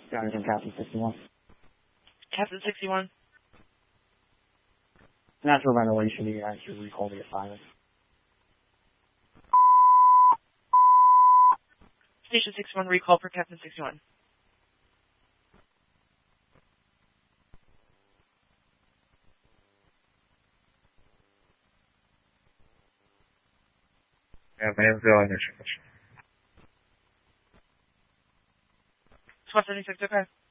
Garrison, Captain 61. Captain 61. Natural ventilation, you actually recall the assignment. Station 61, recall for Captain 61. SWAT 76, okay.